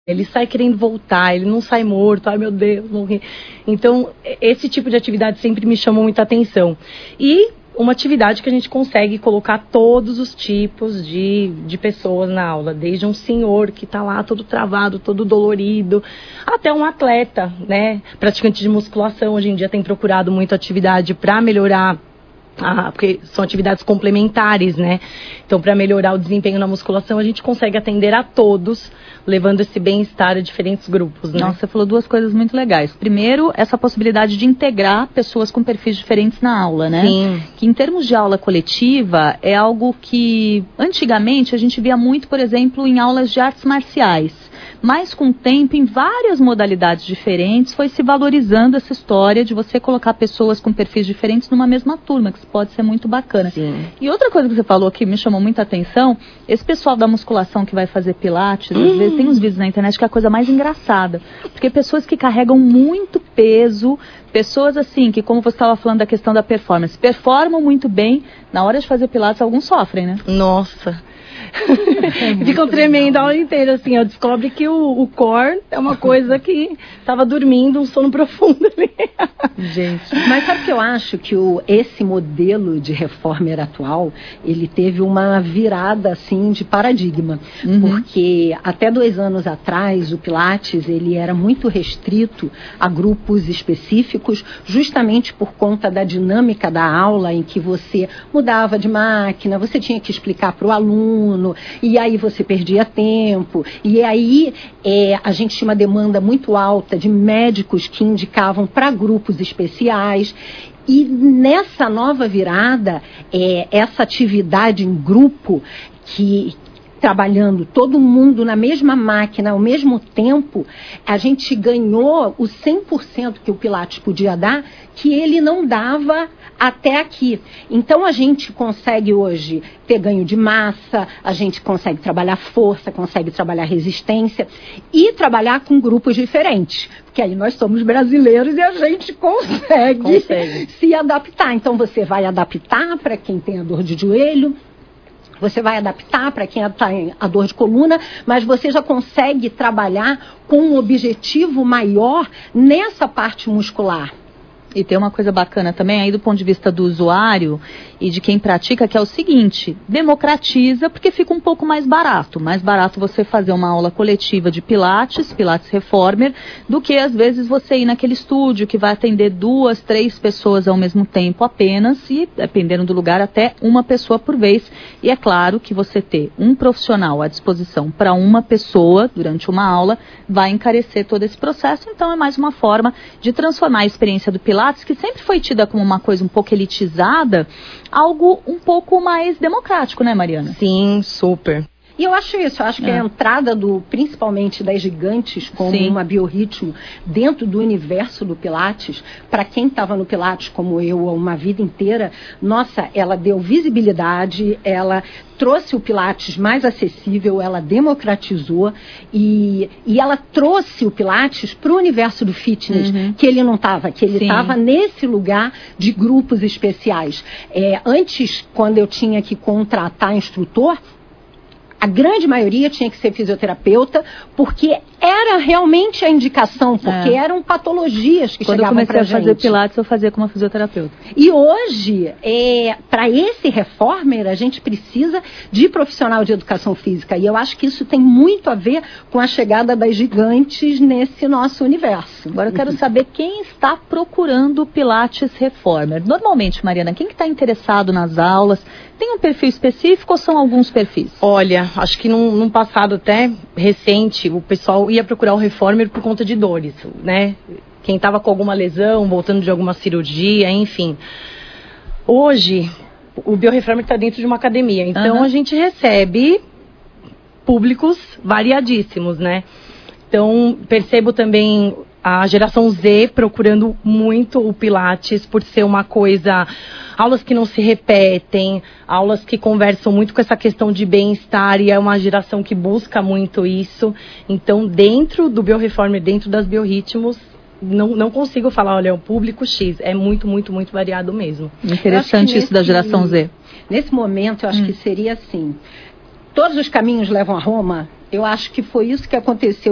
Ele sai querendo voltar, ele não sai morto, ai meu Deus, morri. Então, esse tipo de atividade sempre me chamou muita atenção. E uma atividade que a gente consegue colocar todos os tipos de pessoas na aula, desde um senhor que está lá todo travado, todo dolorido, até um atleta, né, praticante de musculação. Hoje em dia tem procurado muito atividade para melhorar, porque são atividades complementares, né? Então, para melhorar o desempenho na musculação, a gente consegue atender a todos, levando esse bem-estar a diferentes grupos, né? Nossa, você falou duas coisas muito legais. Primeiro, essa possibilidade de integrar pessoas com perfis diferentes na aula, né? Sim. Que em termos de aula coletiva, é algo que antigamente a gente via muito, por exemplo, em aulas de artes marciais. Mas com o tempo, em várias modalidades diferentes, foi se valorizando essa história de você colocar pessoas com perfis diferentes numa mesma turma, que isso pode ser muito bacana. Sim. E outra coisa que você falou que me chamou muita atenção, esse pessoal da musculação que vai fazer pilates, às vezes tem uns vídeos na internet que é a coisa mais engraçada. Porque pessoas que carregam muito peso, pessoas assim, que como você estava falando da questão da performance, performam muito bem, na hora de fazer pilates alguns sofrem, né? Nossa. Ficam tremendo a aula inteira, assim, ó. Descobre que o core é uma coisa que estava dormindo, um sono profundo ali. Gente, mas sabe que eu acho que esse modelo de reformer atual, ele teve uma virada, assim, de paradigma. Porque até 2 anos atrás, o Pilates, ele era muito restrito a grupos específicos, justamente por conta da dinâmica da aula, em que você mudava de máquina, você tinha que explicar para o aluno, e aí você perdia tempo, e aí a gente tinha uma demanda muito alta de médicos que indicavam para grupos especiais. E nessa nova virada, essa atividade em grupo, que trabalhando todo mundo na mesma máquina ao mesmo tempo, a gente ganhou o 100% que o Pilates podia dar, que ele não dava até aqui. Então a gente consegue hoje ter ganho de massa, a gente consegue trabalhar força, consegue trabalhar resistência e trabalhar com grupos diferentes. Porque aí nós somos brasileiros e a gente consegue se adaptar. Então você vai adaptar para quem tem a dor de joelho, você vai adaptar para quem tem a dor de coluna, mas você já consegue trabalhar com um objetivo maior nessa parte muscular. E tem uma coisa bacana também aí do ponto de vista do usuário e de quem pratica, que é o seguinte: democratiza, porque fica um pouco mais barato. Mais barato você fazer uma aula coletiva de Pilates Reformer, do que às vezes você ir naquele estúdio que vai atender 2, 3 pessoas ao mesmo tempo apenas, e dependendo do lugar até uma pessoa por vez. E é claro que você ter um profissional à disposição para uma pessoa durante uma aula vai encarecer todo esse processo. Então é mais uma forma de transformar a experiência do Pilates, que sempre foi tida como uma coisa um pouco elitizada, algo um pouco mais democrático, né, Mariana? Sim, super. E eu acho isso, eu acho que a entrada principalmente das gigantes como uma Biorritmo dentro do universo do Pilates, para quem estava no Pilates como eu uma vida inteira, nossa, ela deu visibilidade, ela trouxe o Pilates mais acessível, ela democratizou e ela trouxe o Pilates para o universo do fitness, que ele não estava, que ele estava nesse lugar de grupos especiais. Antes, quando eu tinha que contratar instrutor, a grande maioria tinha que ser fisioterapeuta, porque era realmente a indicação, porque eram patologias que chegavam pra gente. Quando eu comecei a fazer Pilates, eu fazia como fisioterapeuta. E hoje, para esse reformer, a gente precisa de profissional de educação física. E eu acho que isso tem muito a ver com a chegada das gigantes nesse nosso universo. Agora eu quero saber quem está procurando Pilates Reformer. Normalmente, Mariana, quem que está interessado nas aulas? Tem um perfil específico ou são alguns perfis? Olha, acho que num passado até recente, o pessoal ia procurar o reformer por conta de dores, né? Quem estava com alguma lesão, voltando de alguma cirurgia, enfim. Hoje, o bioreformer está dentro de uma academia, então a gente recebe públicos variadíssimos, né? Então, percebo também a geração Z procurando muito o Pilates por ser uma coisa, aulas que não se repetem, aulas que conversam muito com essa questão de bem-estar, e é uma geração que busca muito isso. Então, dentro do Bioreformer, dentro das Biorritmos, não consigo falar, olha, é o público X, é muito, muito, muito variado mesmo. Interessante isso da geração Z. Nesse momento, eu acho que seria assim, todos os caminhos levam a Roma. Eu acho que foi isso que aconteceu